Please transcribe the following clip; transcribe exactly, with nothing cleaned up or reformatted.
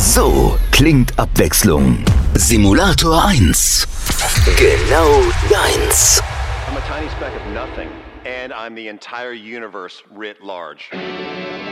So klingt Abwechslung. Simulator eins. Genau deins. I'm a tiny speck of nothing, and I'm the entire universe writ large.